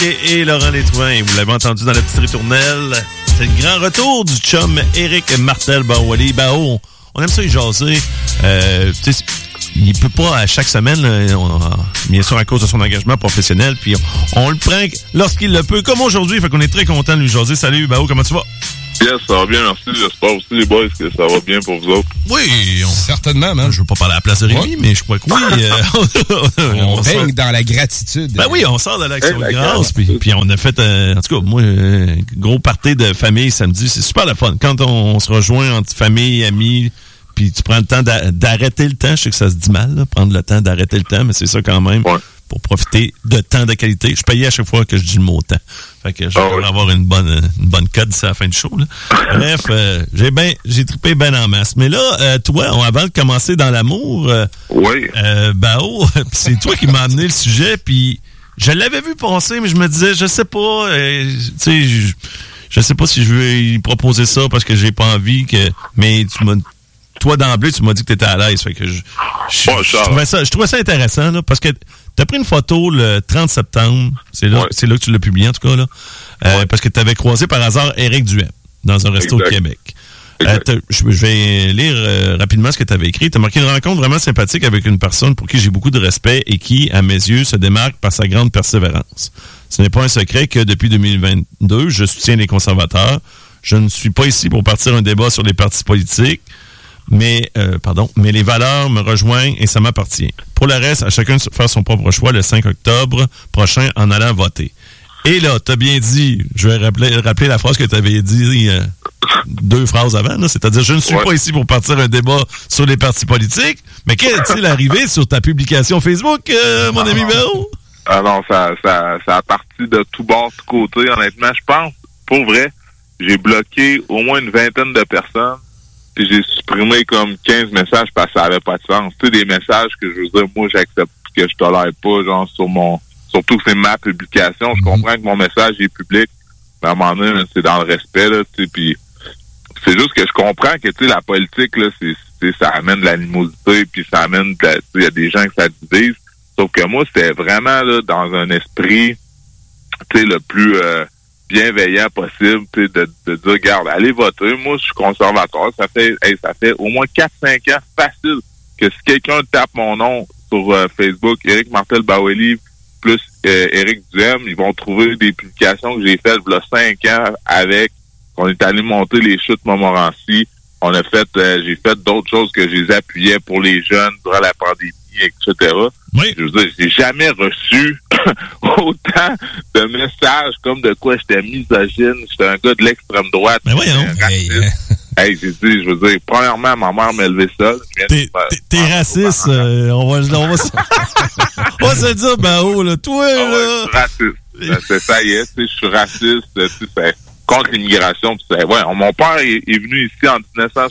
et Laurent Létouin. Vous l'avez entendu dans la petite ritournelle. C'est le grand retour du chum Éric Martel-Bawali. On aime ça y jaser. Il peut pas à chaque semaine, bien sûr à cause de son engagement professionnel, puis on le prend lorsqu'il le peut, comme aujourd'hui. Fait qu'on est très content de lui jaser. Salut Bao, comment tu vas? Yes, ça va bien, merci. J'espère aussi, les boys, que ça va bien pour vous autres. Oui, certainement, man. Je veux pas parler à la place de Rémi, mais je crois que oui. On baigne dans la gratitude. Ben oui, on sort de l'action de grâce, puis on a fait, en tout cas, moi, gros party de famille samedi. C'est super le fun. Quand on se rejoint entre famille, amis, puis tu prends le temps d'arrêter le temps. Je sais que ça se dit mal, là, prendre le temps d'arrêter le temps, mais c'est ça quand même. Ouais. Pour profiter de temps de qualité. Je payais à chaque fois que je dis le mot temps. Fait que je vais avoir une bonne cote d'ici à la fin du show. Là. Bref, j'ai trippé ben en masse. Mais là, toi, avant de commencer dans l'amour, Bao, c'est toi qui m'as amené le sujet, puis je l'avais vu passer, mais je me disais, je sais pas, tu sais, je sais pas si je vais y proposer ça parce que j'ai pas envie mais toi d'emblée, tu m'as dit que t'étais à l'aise. Fait que je trouvais ça intéressant, là, parce que t'as pris une photo le 30 septembre. C'est là que tu l'as publié, en tout cas, là. Parce que t'avais croisé par hasard Éric Duhem dans un resto de Québec. Je vais lire rapidement ce que t'avais écrit. T'as marqué une rencontre vraiment sympathique avec une personne pour qui j'ai beaucoup de respect et qui, à mes yeux, se démarque par sa grande persévérance. Ce n'est pas un secret que depuis 2022, je soutiens les conservateurs. Je ne suis pas ici pour partir un débat sur les partis politiques. Mais les valeurs me rejoignent et ça m'appartient. Pour le reste, à chacun de faire son propre choix le 5 octobre prochain en allant voter. Et là, t'as bien dit, je vais rappeler la phrase que t'avais dit 2 phrases avant, là, c'est-à-dire je ne suis pas ici pour partir un débat sur les partis politiques, mais qu'est-il arrivé sur ta publication Facebook, mon ami Bao? Ah non, ça a parti de tout bord, tout côté, honnêtement. Je pense, pour vrai, j'ai bloqué au moins une vingtaine de personnes. Puis j'ai supprimé comme 15 messages parce que ça avait pas de sens. Tu sais, des messages que je veux dire, moi, j'accepte que je tolère pas, genre, surtout que c'est ma publication. Je comprends que mon message est public. Mais à un moment donné, c'est dans le respect, là, tu sais, puis c'est juste que je comprends que, tu sais, la politique, là, ça amène de l'animosité, puis ça amène tu sais, il y a des gens que ça divise. Sauf que moi, c'était vraiment, là, dans un esprit, tu sais, le plus, bienveillant possible, de dire, regarde, allez voter. Moi, je suis conservateur. Ça fait au moins 4-5 ans facile que si quelqu'un tape mon nom sur Facebook, Éric Martel-Bawali plus Éric Duhem, ils vont trouver des publications que j'ai faites il y a 5 ans on est allé monter les chutes Montmorency. J'ai fait d'autres choses que je les appuyais pour les jeunes durant la pandémie, etc. Oui. Je veux dire, j'ai jamais reçu autant de messages comme de quoi j'étais misogyne, j'étais un gars de l'extrême droite. Mais voyons. J'ai dit, je veux dire, premièrement, ma mère m'a élevé seul. T'es raciste, on va se dire, Bao, là, toi, là. Je suis raciste. Ça y est, je suis raciste, contre l'immigration. Mon père est venu ici en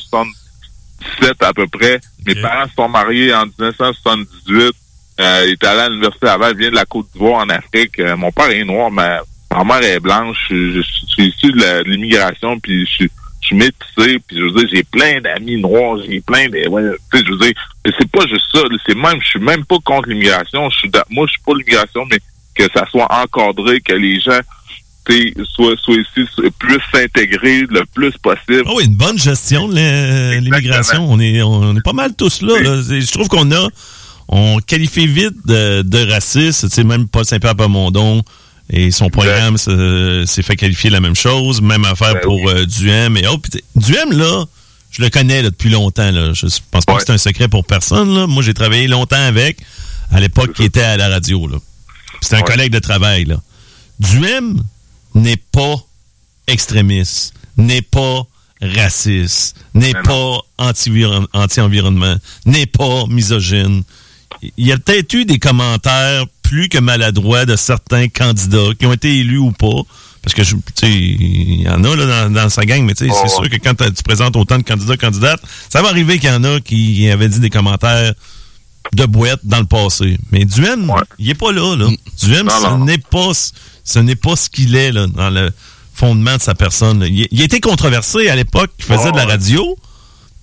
1977 à peu près. Mes parents se sont mariés en 1978. Il est allé à l'université Laval, il vient de la Côte d'Ivoire en Afrique. Mon père est noir, mais ma mère est blanche. Je suis issu de l'immigration, puis je suis métissé, puis je veux dire, j'ai plein d'amis noirs, j'ai plein de... tu sais, je veux dire, c'est pas juste ça, je suis même pas contre l'immigration. Moi, je suis pas l'immigration, mais que ça soit encadré, que les gens soient ici, puissent s'intégrer le plus possible. Oh oui, une bonne gestion de l'immigration. On est pas mal tous là. Je trouve on qualifie vite de raciste. Tu sais, même Paul Saint-Pierre Plamondon et son programme s'est fait qualifier la même chose. Même affaire pour Duhem et autres. Duhem, là, je le connais là, depuis longtemps. Là. Je pense pas que c'est un secret pour personne. Là. Moi, j'ai travaillé longtemps avec, à l'époque qui était à la radio. Là. C'était un collègue de travail. Là. Duhem n'est pas extrémiste, n'est pas raciste, n'est pas anti-environnement, n'est pas misogyne. Il y a peut-être eu des commentaires plus que maladroits de certains candidats qui ont été élus ou pas. Parce que, tu sais, il y en a là dans sa gang, mais tu sais, c'est sûr que quand tu présentes autant de candidates, ça va arriver qu'il y en a qui avaient dit des commentaires de boîte dans le passé. Mais Duhem, il est pas là. Duhem, ce n'est pas ce qu'il est là, dans le fondement de sa personne. Là. Il a été controversé à l'époque, il faisait de la radio.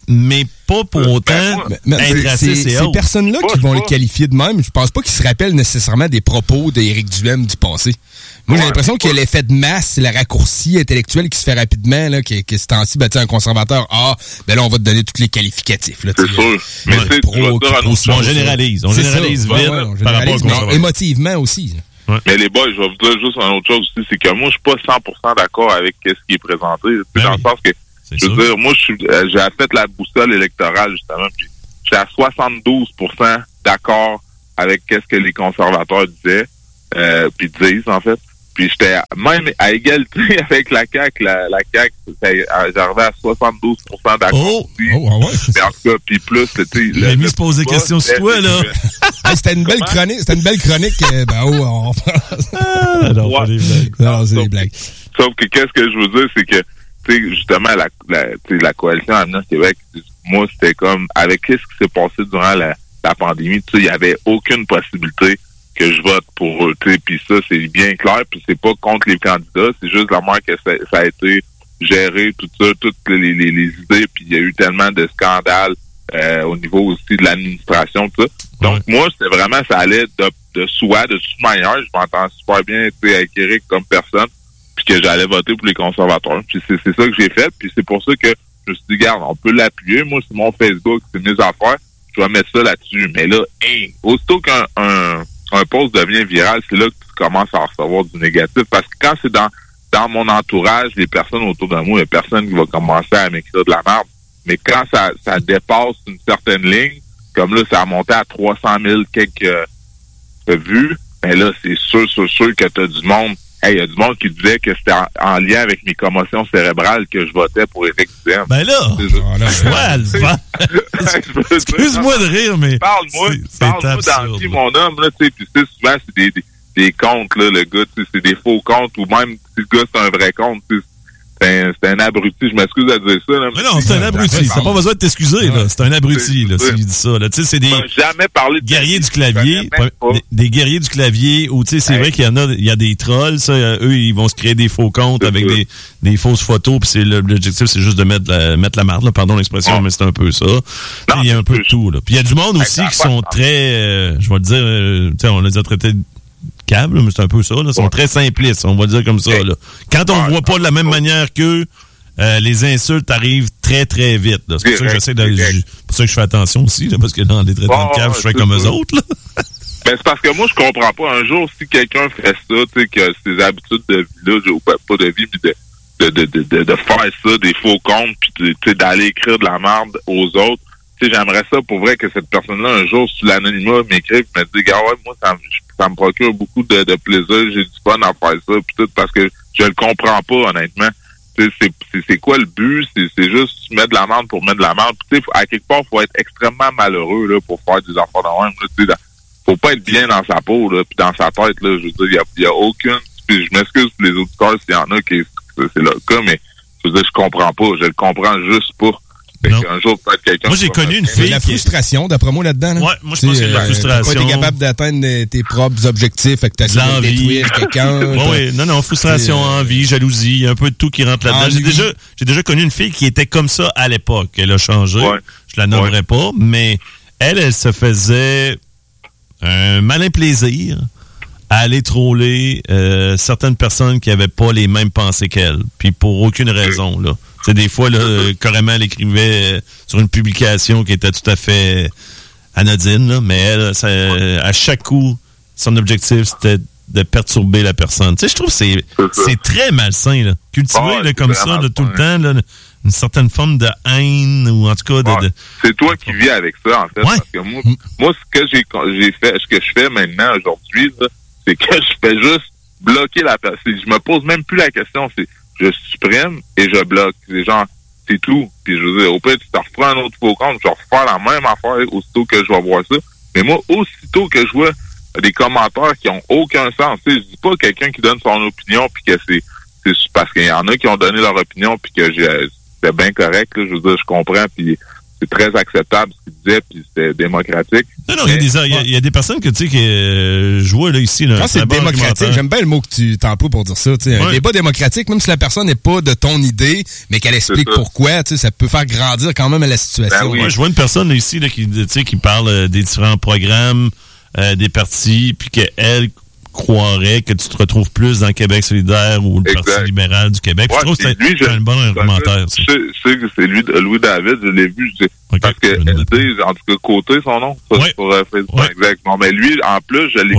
mais pas pour autant être raciste et ces autres. personnes-là qui vont le qualifier de même, je pense pas qu'ils se rappellent nécessairement des propos d'Éric Duhem du passé. Moi, j'ai l'impression que l'effet de masse, c'est le raccourci intellectuel qui se fait rapidement, là, qui ce temps-ci, ben, un conservateur, ben là, on va te donner tous les qualificatifs, là. C'est sûr. Mais on généralise. On généralise vite par rapport au conservateur. Émotivement aussi. Ouais. Mais les boys, je vais vous dire juste une autre chose aussi, c'est que moi, je suis pas 100% d'accord avec ce qui est présenté. Dans le sens que, je veux dire, moi, j'ai fait la boussole électorale, justement, puis j'étais à 72% d'accord avec ce que les conservateurs disaient, puis disent, en fait. Puis j'étais même à égalité avec la CAQ. La CAQ, j'arrivais à 72% d'accord. Oh, ouais. Mais en tout cas, puis plus, tu sais... L'ami se pose des questions sur toi, là. C'était une belle chronique. On reprend. Non, c'est des blagues. Sauf que qu'est-ce que je veux dire, c'est que, tu sais, justement, la coalition Avenir Québec, moi, c'était comme, avec ce qui s'est passé durant la pandémie, tu sais, il y avait aucune possibilité que je vote pour eux, tu sais, puis ça, c'est bien clair, puis c'est pas contre les candidats, c'est juste la manière que ça a été géré, tout ça, toutes les idées, puis il y a eu tellement de scandales au niveau aussi de l'administration, tout ça. Donc, moi, c'était vraiment, ça allait de soi, de toute manière, je m'entends super bien, tu sais, avec Éric comme personne, puis que j'allais voter pour les conservateurs. Puis c'est ça que j'ai fait, puis c'est pour ça que je me suis dit, regarde, on peut l'appuyer, moi, c'est mon Facebook, c'est mes affaires, je vais mettre ça là-dessus. Mais là, aussitôt qu'un post devient viral, c'est là que tu commences à recevoir du négatif. Parce que quand c'est dans mon entourage, les personnes autour de moi, il n'y a personne qui va commencer à m'écrire de la merde. Mais quand ça dépasse une certaine ligne, comme là, ça a monté à 300 000 quelques vues, mais là, c'est sûr que tu as du monde. Il y a du monde qui disait que c'était en lien avec mes commotions cérébrales que je votais pour Éric Duhem. Ben là, excuse-moi de rire, mais parle-moi dans qui mon homme, là, tu sais, puis souvent, c'est des comptes, là, le gars, tu sais, c'est des faux comptes, ou même si le gars, c'est un vrai compte, tu sais, c'est un abruti, je m'excuse de dire ça, là. Mais non, c'est un abruti, t'as pas besoin de t'excuser, là, c'est un abruti, là, s'il dit ça, là, tu sais, c'est des guerriers du clavier, des guerriers du clavier, où, tu sais, c'est vrai qu'il y a des trolls, ça, eux, ils vont se créer des faux comptes avec des fausses photos, puis l'objectif, c'est juste de mettre la marde, là, pardon l'expression, mais c'est un peu ça. Il y a un peu de tout, là. Puis il y a du monde aussi qui sont très, je vais le dire, tu sais, on les a traités câble, mais c'est un peu ça, là. Ils sont très simplistes, on va dire comme ça, là. Quand on voit pas de la même manière qu'eux, les insultes arrivent très, très vite, là. C'est pour ça que j'essaie pour ça que je fais attention aussi, là, parce que dans les traitements de câble, je fais comme eux autres, là. Ben, c'est parce que moi, je comprends pas. Un jour, si quelqu'un fait ça, tu sais, que ses habitudes de vie, là, pas de vie, mais de faire ça, des faux comptes, puis tu sais, d'aller écrire de la merde aux autres, tu sais, j'aimerais ça pour vrai que cette personne-là, un jour, sur l'anonymat, m'écrive et me dit, gars, ouais, moi, ça me procure beaucoup de plaisir, j'ai du fun à faire ça, pis tout, parce que je le comprends pas, honnêtement. C'est quoi le but? C'est juste mettre de la merde pour mettre de la merde. Tu sais, à quelque part, faut être extrêmement malheureux, là, pour faire des affaires de même, là, tu sais, faut pas être bien dans sa peau, là, puis dans sa tête, là, je veux dire, il y a aucune, puis je m'excuse pour les auditeurs s'il y en a qui, c'est le cas, mais, je veux dire, je comprends pas, je le comprends juste pas. Un jour, peut-être quelqu'un. Moi, j'ai connu une fille. La frustration, d'après moi, là-dedans. Là. Ouais, moi, je pense que c'est la frustration. Tu pas été capable d'atteindre tes propres objectifs, fait que t'as essayé de détruire quelqu'un. Oui, non, frustration, envie, jalousie, un peu de tout qui rentre là-dedans. J'ai déjà connu une fille qui était comme ça à l'époque. Elle a changé. Ouais. Je la nommerai pas, mais elle se faisait un malin plaisir à aller troller certaines personnes qui avaient pas les mêmes pensées qu'elle. Puis pour aucune raison, là. C'est des fois, là, carrément, elle écrivait sur une publication qui était tout à fait anodine, là, mais elle, à chaque coup, son objectif, c'était de perturber la personne. Tu sais, je trouve que c'est très malsain, là. Cultiver, là, comme ça, là, tout le temps, là, une certaine forme de haine, ou en tout cas, c'est toi qui vis avec ça, en fait. Ouais. Parce que moi, ce que j'ai fait, ce que je fais maintenant, aujourd'hui, là, c'est que je fais juste bloquer la personne. Je me pose même plus la question, je supprime et je bloque. C'est genre, c'est tout. Puis je veux dire, au pire, tu te reprends un autre faux compte, je vais refaire la même affaire aussitôt que je vais voir ça. Mais moi, aussitôt que je vois des commentaires qui ont aucun sens, tu sais, je dis pas quelqu'un qui donne son opinion puis que c'est parce qu'il y en a qui ont donné leur opinion puis que c'est bien correct, là, je veux dire, je comprends puis c'est très acceptable ce qu'il disait, puis c'était démocratique. Non, il y a des personnes que tu sais qui je vois là ici. Là, quand c'est démocratique, j'aime bien le mot que tu t'emploies pour dire ça. Un débat démocratique, même si la personne n'est pas de ton idée, mais qu'elle explique pourquoi, ça peut faire grandir quand même la situation. Ben oui. Moi, je vois une personne là, ici là, qui parle des différents programmes des partis, puis qu'elle croirait que tu te retrouves plus dans le Québec solidaire ou le Parti libéral du Québec. Je trouve que c'est un bon argumentaire. Je sais que c'est lui, Louis David, je l'ai vu, parce que LD, en tout cas, Côté, son nom, ça, sur Facebook. Exact. Bon, mais lui, en plus, je l'ai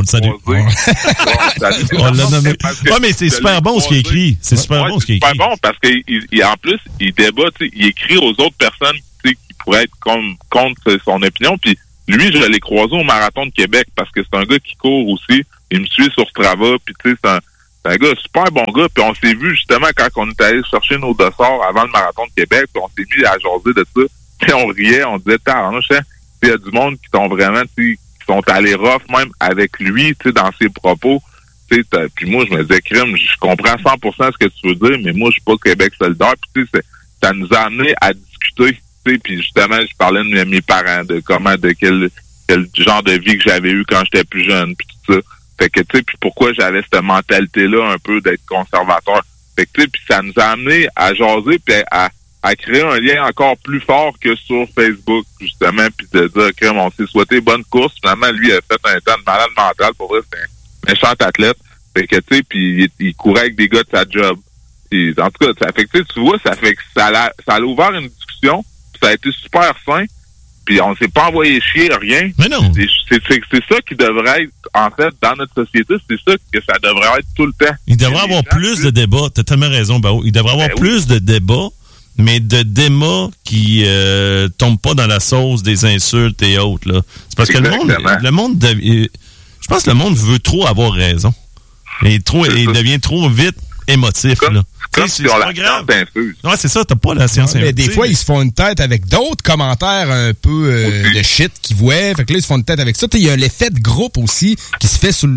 croisé. On l'a nommé. Mais c'est super bon ce qu'il écrit. C'est super bon ce qu'il écrit. C'est super bon parce qu'en plus, il débat, il écrit aux autres personnes qui pourraient être contre son opinion, puis lui, je l'ai croisé au Marathon de Québec parce que c'est un gars qui court aussi. Il me suit sur Strava, puis tu sais, c'est un gars, super bon gars. Puis on s'est vu justement quand on est allé chercher nos dossards avant le Marathon de Québec, puis on s'est mis à jaser de ça. Puis on riait, on disait, il y a du monde qui sont vraiment, qui sont allés rough même avec lui, tu sais, dans ses propos. Puis moi, je me disais, crime, je comprends 100% ce que tu veux dire, mais moi, je suis pas Québec solidaire. Puis tu sais, ça nous a amené à discuter. Puis justement, je parlais de mes parents, de quel genre de vie que j'avais eu quand j'étais plus jeune, puis tout ça. Fait que, tu sais, puis pourquoi j'avais cette mentalité-là un peu d'être conservateur. Fait que, tu sais, puis ça nous a amené à jaser, puis à créer un lien encore plus fort que sur Facebook, justement, puis de dire que on s'est souhaité bonne course. Finalement, lui, il a fait un temps de malade mental. Pour vrai, c'est un méchant athlète. Fait que, tu sais, puis il courait avec des gars de sa job. Puis, en tout cas, ça fait que, tu vois, ça fait que ça a ouvert une discussion. Ça a été super sain, puis on s'est pas envoyé chier, rien. Mais non. C'est ça qui devrait être, en fait, dans notre société, c'est ça que ça devrait être tout le temps. Il devrait avoir plus de débats. T'as tellement raison, Bao. Il devrait avoir plus de débats, mais de débats qui tombent pas dans la sauce des insultes et autres, là. C'est parce que le monde je pense que le monde veut trop avoir raison. Il devient trop vite émotif, là. C'est pas grave. Ouais, c'est ça, t'as pas la science infuse. Mais des fois, ils se font une tête avec d'autres commentaires un peu de shit qu'ils voient. Fait que là, ils se font une tête avec ça. Il y a l'effet de groupe aussi qui se fait sur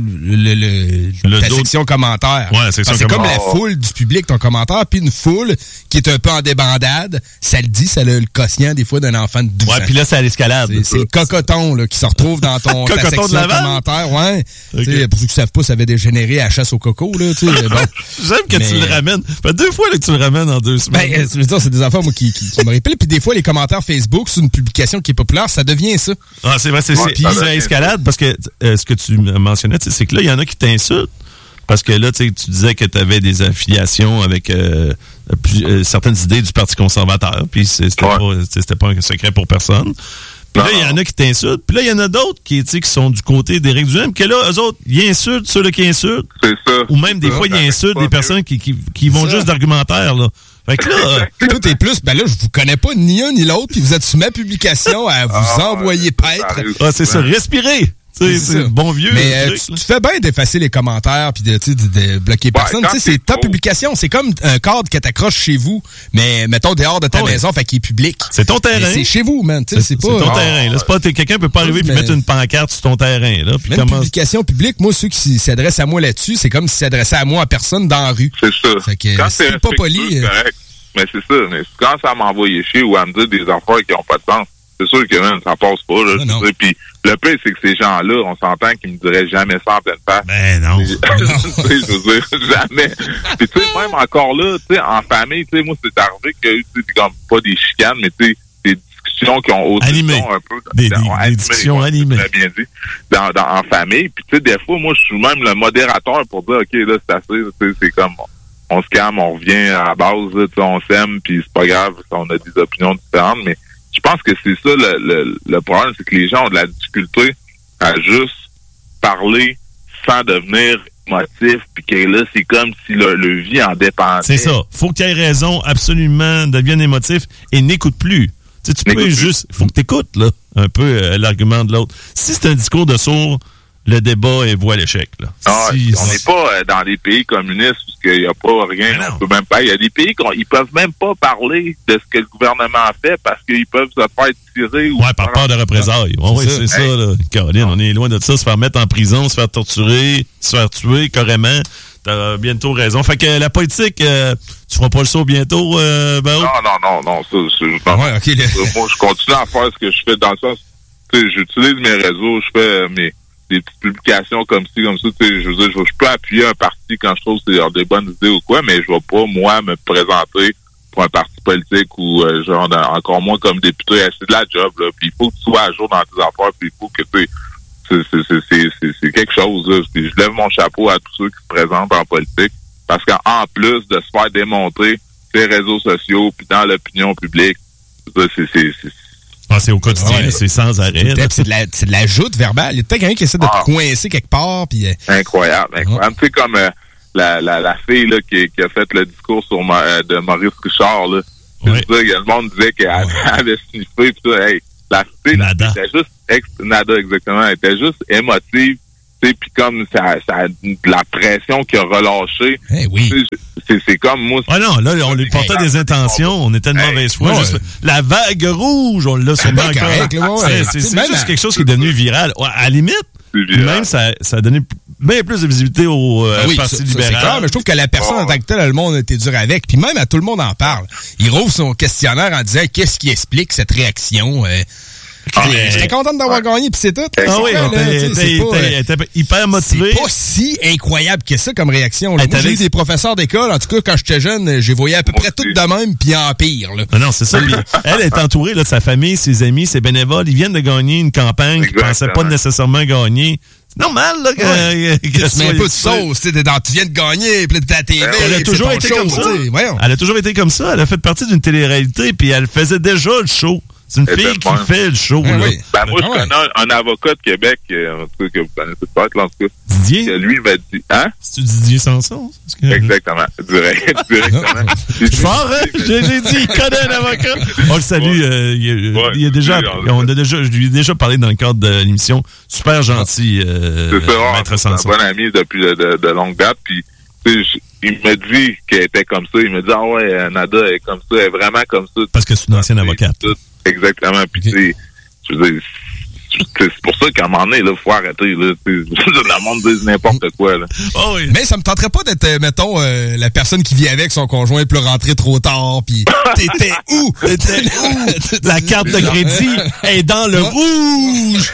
la section commentaires. Ouais, c'est comme la foule du public, ton commentaire, puis une foule qui est un peu en débandade. Ça le dit, ça a le quotient des fois d'un enfant de 12 ans. Ouais, puis là, c'est à l'escalade. C'est le cocoton là, qui se retrouve dans ta section de commentaires. Ouais. Okay. Pour ceux qui savent pas, ça avait dégénéré à la chasse au coco. Là, bon. J'aime que tu le ramènes. Fait 2 fois là, que tu le ramènes en 2 semaines. Ben, je veux dire, c'est des affaires moi, qui me répètent. Puis des fois, les commentaires Facebook sur une publication qui est populaire, ça devient ça. Ah, c'est vrai, c'est à escalade parce que ce que tu mentionnais, c'est que là, il y en a qui t'insultent. Parce que là, tu disais que tu avais des affiliations avec certaines idées du Parti conservateur. Puis c'était pas un secret pour personne. Puis là, il y en a qui t'insultent. Puis là, il y en a d'autres qui sont du côté d'Éric Duhaime, que là, eux autres, ils insultent ceux-là qui insultent. C'est ça. Ou même des fois, ils insultent des personnes qui vont juste d'argumentaire, là. Fait que là... Tout est plus... Ben là, je vous connais pas ni un ni l'autre, puis vous êtes sur ma publication à vous envoyer paître. Ah, c'est ça. Respirez! C'est bon vieux. Mais tu fais bien d'effacer les commentaires puis de bloquer personne. C'est ta publication. C'est comme un cadre que t'accroches chez vous, mais mettons dehors de ta maison, fait qu'il est public. C'est ton terrain. C'est chez vous, man. C'est pas ton terrain. Là, c'est pas quelqu'un peut pas arriver et mettre une pancarte sur ton terrain. Là, puis une publication publique, moi, ceux qui s'adressent à moi là-dessus, c'est comme s'ils s'adressaient à moi à personne dans la rue. C'est ça. Fait que, quand c'est pas poli. C'est correct. Mais c'est ça. Mais quand ça m'envoie chier ou à me dire des affaires qui n'ont pas de sens, c'est sûr que même, ça passe pas. Là, puis le pire, c'est que ces gens-là, on s'entend qu'ils me diraient jamais ça en pleine face. Ben non. Je veux dire, jamais. Puis tu sais, même encore là, tu sais, en famille, tu sais, moi, c'est arrivé que c'est comme pas des chicanes, mais tu sais, des discussions qui ont animé un peu. Des discussions animées. Bien dit. En famille. Puis tu sais, des fois, moi, je suis même le modérateur pour dire, OK, là, c'est assez. C'est comme, on se calme, on revient à la base, là, on s'aime, puis c'est pas grave, on a des opinions différentes, mais je pense que c'est ça le problème, c'est que les gens ont de la difficulté à juste parler sans devenir émotif, puis que là, c'est comme si le vie en dépendait. C'est ça. Faut que tu aies raison, absolument, devienne émotif et n'écoute plus. Tu peux juste... Faut que tu écoutes, là, un peu l'argument de l'autre. Si c'est un discours de sourd, le débat est voie à l'échec, là. On n'est pas dans des pays communistes parce qu'il n'y a pas rien. On peut même pas. Il y a des pays ils peuvent même pas parler de ce que le gouvernement a fait parce qu'ils peuvent se faire tirer. Ouais, par peur de représailles. Ouais, c'est ça, là. Caroline, on est loin de ça. Se faire mettre en prison, se faire torturer, se faire tuer carrément. T'as bientôt raison. Fait que la politique, tu feras pas le saut bientôt, Bao? Non. Ouais, OK. Moi, je continue à faire ce que je fais dans le sens, tu sais, j'utilise mes réseaux, je fais des petites publications comme ça, tu sais, je veux dire, je peux appuyer un parti quand je trouve que c'est des bonnes idées ou quoi, mais je vais pas, moi, me présenter pour un parti politique ou encore moins comme député. C'est de la job, là. Puis il faut que tu sois à jour dans tes affaires, puis il faut que c'est quelque chose, là. Puis je lève mon chapeau à tous ceux qui se présentent en politique, parce qu'en plus de se faire démontrer sur les réseaux sociaux puis dans l'opinion publique, c'est au quotidien, c'est sans arrêt. C'est de la joute verbale. Il y a peut-être quelqu'un qui essaie de te coincer quelque part. Puis incroyable. Tu sais, comme la fille là, qui a fait le discours de Maurice Richard, là. Ouais. Le monde disait qu'elle avait sniffé. Pis ça, hey, la fille était juste Nada, exactement. Elle était juste émotive. Puis comme ça la pression qui a relâché. Hey, oui. C'est comme moi. Ah non, là, on lui portait des intentions. On était de mauvaise foi. La vague rouge, on l'a sûrement encore. C'est juste quelque chose qui est devenu viral. À la limite, même ça a donné bien plus de visibilité au Parti libéral. C'est clair, mais je trouve que la personne en tant que telle, le monde était dur avec. Puis même à tout le monde en parle. Il rouvre son questionnaire en disant qu'est-ce qui explique cette réaction. J'étais content d'avoir gagné, puis c'est tout. Elle était hyper motivée. C'est pas si incroyable que ça comme réaction. Moi, j'ai eu des professeurs d'école, en tout cas, quand j'étais jeune, j'ai voyé à peu près toutes de même, puis en pire. Là. Non, c'est ça. Elle est entourée là, de sa famille, ses amis, ses bénévoles. Ils viennent de gagner une campagne qu'ils ne pensaient pas nécessairement gagner. C'est normal, là, que tu mets un peu de sauce, tu viens de gagner, puis t'es à la TV. Elle a toujours été comme ça. Elle a toujours été comme ça. Elle a fait partie d'une télé-réalité, puis elle faisait déjà le show. C'est une fille qui fait le show. Là. Oui. Moi, je connais un avocat de Québec, que vous connaissez peut-être, en tout cas. Didier? Lui, il m'a dit, hein? C'est-tu Didier Sanson? Exactement. Directement. Je suis fort, hein? J'ai dit, il connaît un avocat. On le salue. Il a déjà, je lui ai déjà parlé dans le cadre de l'émission. Super gentil, Maître Sanson. C'est un bon ami depuis de longue date, puis il m'a dit qu'elle était comme ça. Il m'a dit, Nada est comme ça, elle est vraiment comme ça. Parce que c'est une ancienne avocate. Exactement. Puis, je veux dire, c'est pour ça qu'à un moment donné, il faut arrêter. Là, le monde dit n'importe quoi. Là. Oh oui. Mais ça me tenterait pas d'être, mettons, la personne qui vit avec son conjoint et peut rentrer trop tard. Puis, t'étais où? La carte de crédit est dans le rouge.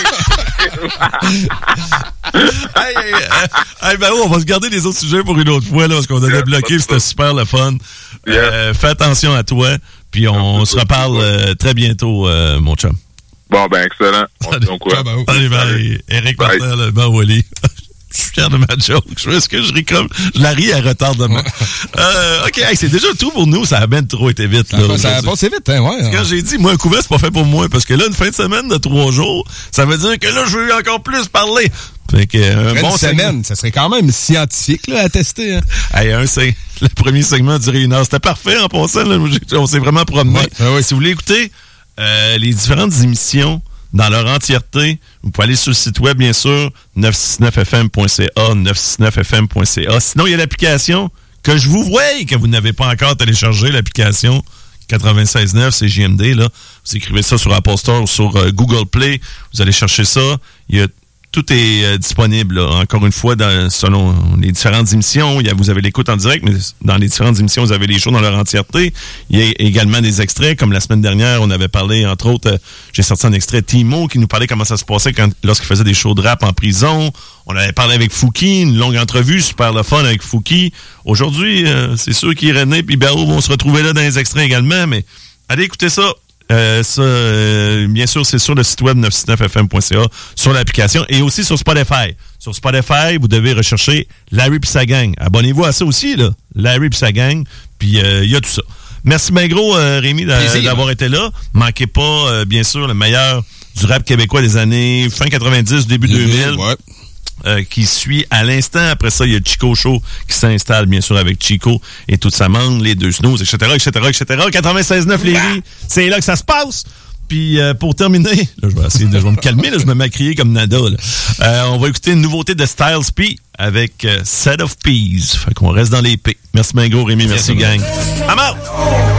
On va se garder les autres sujets pour une autre fois, là, parce qu'on a débloqué, c'était super le fun. Fais attention à toi. Puis on se reparle très bientôt, mon chum. Bon, ben, excellent. Allez, bye. Éric Martel, le Bawali. Je suis fier de ma joke. Je ris comme... Je la ris à retardement. OK, c'est déjà tout pour nous. Ça a bien trop été vite. Là, ça a passé vite, hein, ouais. Quand j'ai dit, moi, un couvert, c'est pas fait pour moi. Parce que là, une fin de semaine de 3 jours, ça veut dire que là, je veux encore plus parler. Fait que, bon semaine, ça serait quand même scientifique là, à tester. Hein. Le premier segment durait 1 heure. C'était parfait en passant. Là, on s'est vraiment promené. Ouais. Si vous voulez écouter les différentes émissions dans leur entièreté, vous pouvez aller sur le site web, bien sûr, 969fm.ca, 969fm.ca. Sinon, il y a l'application que je vous vois que vous n'avez pas encore téléchargé, l'application 96.9, c'est JMD. Là. Vous écrivez ça sur Apple Store ou sur Google Play. Vous allez chercher ça. Tout est disponible, là. Encore une fois, selon les différentes émissions. Vous avez l'écoute en direct, mais dans les différentes émissions, vous avez les shows dans leur entièreté. Il y a également des extraits, comme la semaine dernière, on avait parlé, entre autres, j'ai sorti un extrait de Timo qui nous parlait comment ça se passait lorsqu'il faisait des shows de rap en prison. On avait parlé avec Fouki, une longue entrevue, super le fun avec Fouki. Aujourd'hui, c'est sûr qu'Irénée et Béraud vont se retrouver là dans les extraits également, mais allez écouter ça. Bien sûr, c'est sur le site web 969fm.ca, sur l'application et aussi sur Spotify. Sur Spotify, vous devez rechercher Larry pis sa gang. Abonnez-vous à ça aussi, là. Larry pis sa gang, puis il y a tout ça. Merci bien gros, Rémi, d'avoir été là. Manquez pas, bien sûr, le meilleur du rap québécois des années fin 90, début 2000. Ouais. Qui suit à l'instant. Après ça, il y a Chico Show qui s'installe, bien sûr, avec Chico et toute sa bande, les deux snooze, etc. 96.9 Lévis, c'est là que ça se passe. Puis, pour terminer, là, je vais me calmer, là, je me mets à crier comme Nada, là. On va écouter une nouveauté de Styles P avec Set of Peas. Fait qu'on reste dans les P. Merci bien gros, Rémi, merci gang. I'm out!